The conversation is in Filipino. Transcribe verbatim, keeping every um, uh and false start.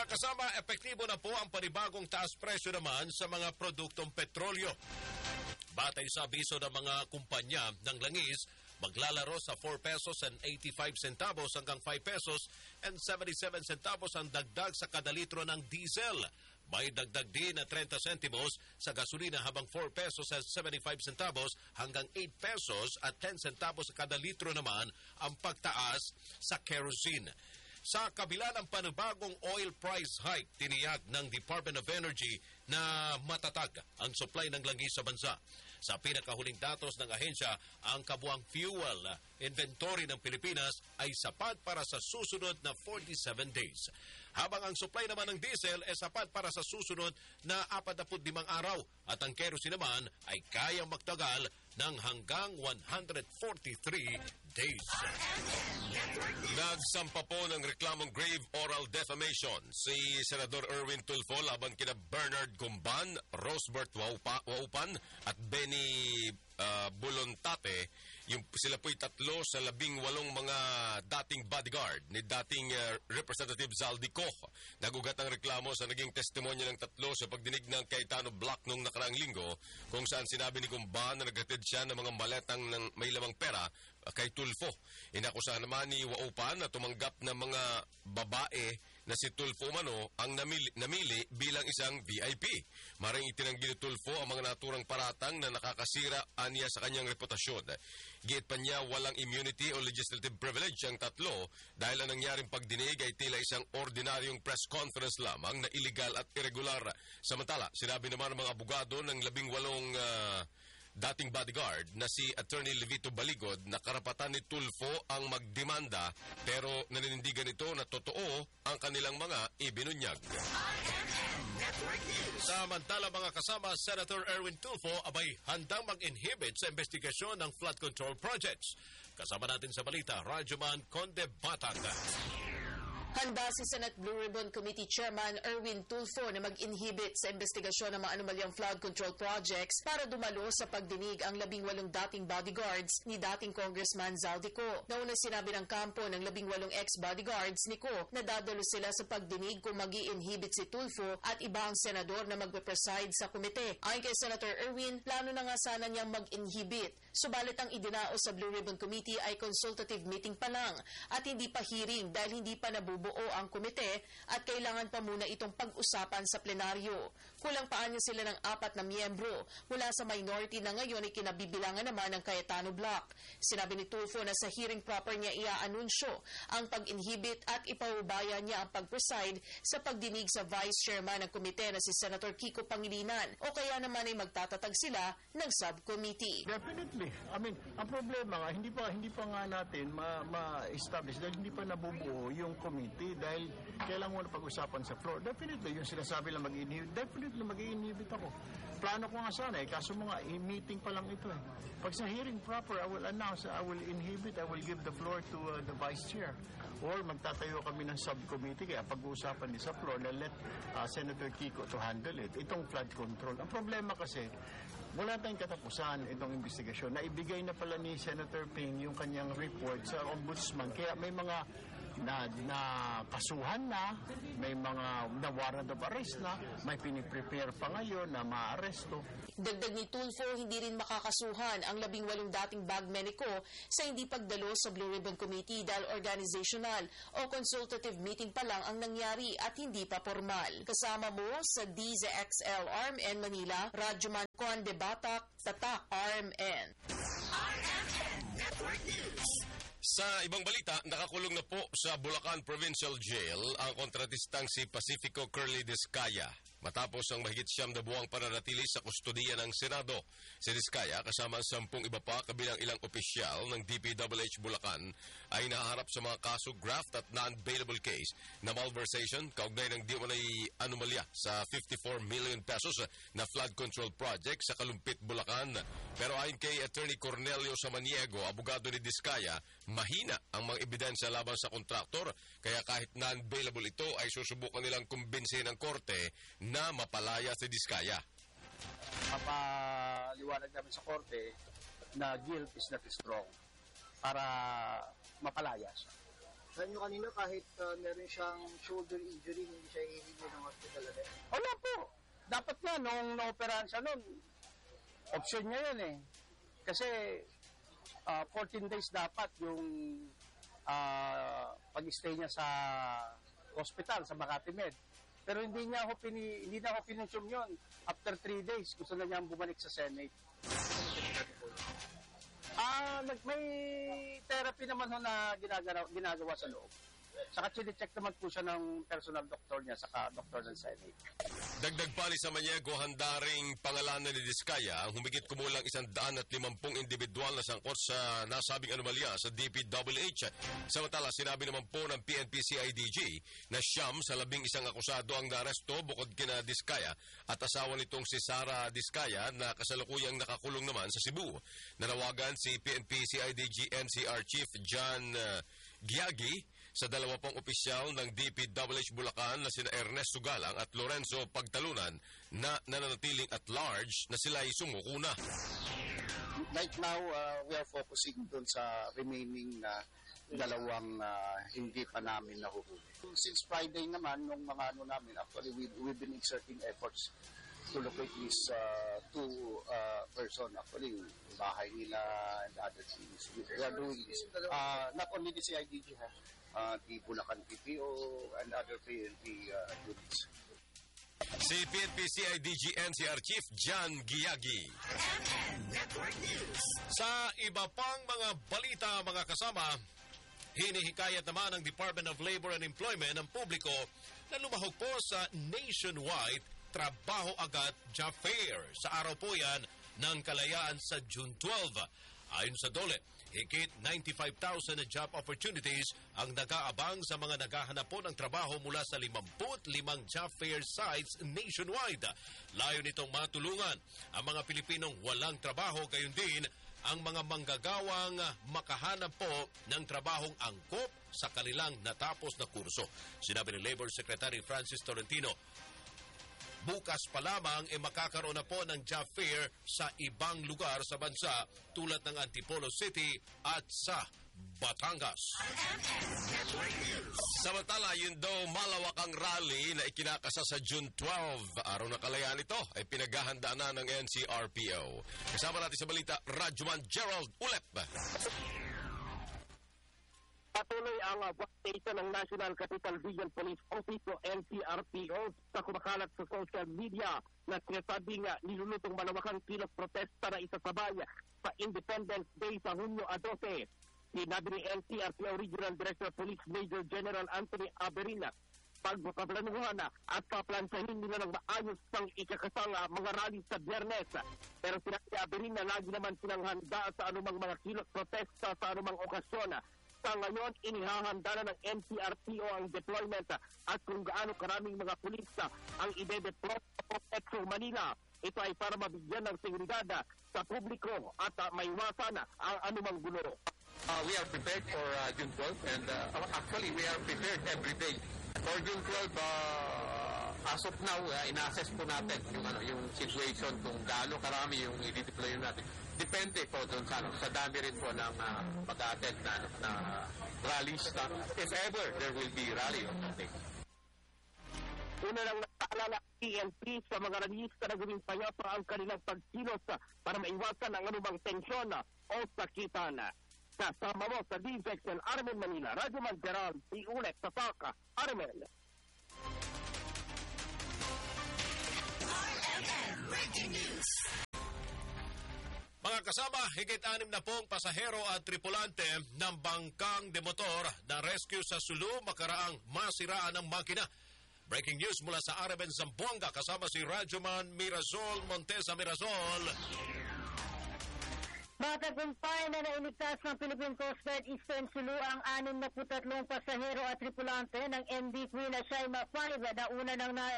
Mga kasama, epektibo na po ang panibagong taas presyo naman sa mga produktong petrolyo. Batay sa abiso ng mga kumpanya ng langis, maglalaro sa four pesos and eighty-five centavos hanggang five pesos and seventy-seven centavos ang dagdag sa kada litro ng diesel. May dagdag din na thirty centimos sa gasolina habang four pesos and seventy-five centavos hanggang eight pesos at ten centavos sa kada litro naman ang pagtaas sa kerosene. Sa kabila ng panibagong oil price hike, tiniyag ng Department of Energy na matatag ang supply ng langis sa bansa. Sa pinakahuling datos ng ahensya, ang kabuang fuel inventory ng Pilipinas ay sapat para sa susunod na forty-seven days. Habang ang supply naman ng diesel ay sapat para sa susunod na forty-five araw at ang kerosene naman ay kayang magtagal ng hanggang one hundred forty-three days. Nagsampa po ng reklamong grave oral defamation si Senador Erwin Tulfo laban kina Bernard Gumban, Rosbert Waupa, Waupan at Benny uh, Bulontate. Yung, sila po'y tatlo sa labing walong mga dating bodyguard ni dating uh, Representative Zaldico. Nagugat ang reklamo sa naging testimonya ng tatlo sa pagdinig ng Cayetano Block noong nakaraang linggo kung saan sinabi ni Gumban na naghatid siya ng mga maletang ng may lamang pera uh, kay Tulfo. Inakusahan naman ni Waupan na tumanggap ng mga babae na si Tulfo umano ang namili, namili bilang isang V I P. Maring itinanggi ni Tulfo ang mga naturang paratang na nakakasira aniya sa kanyang reputasyon. Giit pa niya walang immunity o legislative privilege ang tatlo dahil ang nangyaring pagdinig ay tila isang ordinaryong press conference lamang na illegal at irregular. Samantala, sinabi naman ng mga abogado ng labing walong uh, dating bodyguard na si Attorney Levito Baligod na karapatan ni Tulfo ang magdemanda pero naninindigan ito na totoo ang kanilang mga ibinunyag. Samantala mga kasama, Senator Erwin Tulfo abay handang mag-inhibit sa investigasyon ng flood control projects. Kasama natin sa balita, Radyoman Conde Batag. Handa si Senate Blue Ribbon Committee Chairman Erwin Tulfo na mag-inhibit sa investigasyon ng mga anomalyang flood control projects para dumalo sa pagdinig ang labing walong dating bodyguards ni dating Congressman Zaldico. Nauna sinabi ng kampo ng labing walong ex-bodyguards ni Ko na dadalo sila sa pagdinig kung mag-i-inhibit si Tulfo at iba ang senador na magpe-preside sa komite. Ayon kay Senator Erwin, plano na nga sana niyang mag-inhibit. Subalit ang idinaos sa Blue Ribbon Committee ay consultative meeting pa lang at hindi pa hearing dahil hindi pa nabubuo buo ang komite at kailangan pa muna itong pag-usapan sa plenaryo. Kulang pa niya sila ng apat na miyembro. Mula sa minority na ngayon ay kinabibilangan naman ng Cayetano Block. Sinabi ni Tulfo na sa hearing proper niya ia-anunsyo ang pag-inhibit at ipaubaya niya ang pag-preside sa pagdinig sa Vice Chairman ng komite na si Senator Kiko Pangilinan o kaya naman ay magtatatag sila ng subcommittee. Definitely. I mean, ang problema nga, hindi pa, hindi pa nga natin ma-establish ma dahil hindi pa nabubuo yung committee dahil kailangan mo na pag-usapan sa floor. Definitely, yung sinasabi lang mag-inhibit, definitely mag-inhibit ako. Plano ko nga sana eh, kaso mga meeting pa lang ito eh. Pag sa hearing proper, I will announce, I will inhibit, I will give the floor to uh, the Vice Chair. Or magtatayo kami ng subcommittee kaya pag-uusapan din sa floor na let uh, Senator Kiko to handle it. Itong flood control. Ang problema kasi, wala tayong katapusan itong investigasyon. Naibigay na pala ni Senator Ping yung kanyang report sa ombudsman. Kaya may mga na, na kasuhan na, may mga na warrant of arrest na, may piniprepare pa ngayon na maaresto. Dagdag ni Tulfo, hindi rin makakasuhan ang labing walong dating bagmen ni Ko sa hindi pagdalo sa Blue Ribbon Committee dahil organizational o consultative meeting pa lang ang nangyari at hindi pa formal. Kasama mo sa D Z X L R M N Manila, Radyoman Conde Batak, Tatak R M N. R M N Network News. Sa ibang balita, nakakulong na po sa Bulacan Provincial Jail ang kontratistang si Pacifico Curly Discaya matapos ang mahigit siyam na buwang pananatili sa kustodiya ng Senado. Si Discaya kasama ang sampung iba pa kabilang ilang opisyal ng D P W H Bulacan ay nahaharap sa mga kaso graft at non-bailable case na malversation kaugnay ng di umanay anomalya sa fifty-four million pesos na flood control project sa Kalumpit, Bulacan. Pero ayon kay Attorney Cornelio Samaniego, abogado ni Discaya, mahina ang mga ebidensya laban sa kontraktor kaya kahit non-bailable ito ay susubukan nilang kumbinsihin ng korte na mapalaya si Discaya. Papaliwanag namin sa korte na guilt is not strong para mapalaya siya. Sabi nyo kanina kahit uh, meron siyang shoulder injury, hindi siya hihingi ng hospital agad. Wala po. Dapat nga, nung na-operahan siya nun, option niya yun eh. Kasi uh, fourteen days dapat yung uh, pag-stay niya sa hospital, sa Makati Med. Pero hindi niya ako pini, hindi na ako pinunsyum yun. After three days, gusto na niya bumalik sa Senate. Ah, nag may therapy naman ho na ginagawa, ginagawa sa loob. Saka chine-check naman po siya ng personal doctor niya, saka doktor ng Senate. Dagdag pa ni Samaniego, handa ring pangalanan ni Diskaya ang humigit kumulang isang daan at limampung individual na sangkot sa nasabing anomalya sa D P W H. Samantala, sinabi naman po ng P N P C I D G na siyam sa labing isang akusado ang naaresto bukod kina Diskaya at asawa nitong si Sara Diskaya na kasalukuyang nakakulong naman sa Cebu. Nanawagan si P N P C I D G N C R Chief John uh, Giagi sa dalawa pong opisyal ng D P W H Bulacan na sina Ernest Sugalang at Lorenzo Pagtalunan na nananatiling at large na sila'y sumuko na. Right now, uh, we are focusing dun sa remaining na dalawang uh, hindi pa namin nahuhuli. Since Friday naman, nung mga ano namin, actually we, we've been exerting efforts to locate these uh, two uh, person, actually bahay nila and other things. We are doing this. Uh, not only the C I D G, ha, uh, the Bulacan P P O and other P N P uh, units. Si P N P C I D G N C R Chief John Giagi. Sa iba pang mga balita, mga kasama, hinihikayat naman ng Department of Labor and Employment ng publiko na lumahok po sa nationwide Trabaho Agad Job Fair. Sa araw po yan ng Kalayaan sa June twelve. Ayon sa DOLE, higit ninety-five thousand na job opportunities ang nag-aabang sa mga naghahanap po ng trabaho mula sa fifty-five job fair sites nationwide. Layo nitong matulungan ang mga Pilipinong walang trabaho, gayon din ang mga manggagawang makahanap po ng trabahong angkop sa kanilang natapos na kurso. Sinabi ni Labor Secretary Francis Tolentino, bukas pa lamang e eh, makakaroon na po ng job fair sa ibang lugar sa bansa tulad ng Antipolo City at sa Batangas. Samantala, yun daw malawakang rally na ikinakasa sa June twelve. Araw na Kalayaan ito ay pinaghahandaan na ng N C R P O. Kasama natin sa balita, Radyoman Gerald Ulep. Patuloy ang uh, workstation ng National Capital Region Police Office o N C R P O sa kumakalat sa social media na sinasabing uh, nilulutong malawakang kilos protesta na isasabay sa Independence Day sa Hunyo twelve. Sinabi ni N C R P O Regional Director Police Major General Anthony Aberina, pagpaplanuhan na at paplansahin nila ng maayos ang ikakasang uh, mga rally sa Biyernes. Pero sinabi ni Aberina, lagi naman silang handa sa anumang mga kilos protesta sa anumang okasyon. Sa ngayon, inihahanda na ng N C R P O ang deployment at kung gaano karaming mga pulis ang ide-deploy sa Metro Manila. Ito ay para mabigyan ng seguridad sa publiko at uh, maiwasan ang anumang gulo. Uh, we are prepared for uh, June twelfth and uh, actually we are prepared every day. For June twelfth, uh, as of now, uh, ina-assess po natin yung, ano, yung situation kung gaano karami yung i-deploy natin. Depende po doon sa, ano, sa dami rin po ng uh, pag-attend na, ano, na rallies. Na, if ever there will be rally or something. Una lang nakaalala P N P sa mga rallyista na gawing payapa ang kanilang pagkilos para maiwasan ang anumang tensyon o sakitan. Kasama mo sa D Z X L Armen Manila, Radyoman Gerald P. Ulep sa Paka, Armen. Mga kasama, higit anim na pong pasahero at tripulante ng bangkang demotor na rescue sa Sulu makaraang masiraan ng makina. Breaking news mula sa Araben, Zamboanga, kasama si Radyoman Mirazol Montesa. Mirazol. Matagumpay na nailigtas ng Philippine Coast Guard Eastern Sulu ang anim na putatlong pasahero at tripulante ng M V Queen Shaima five na una nang na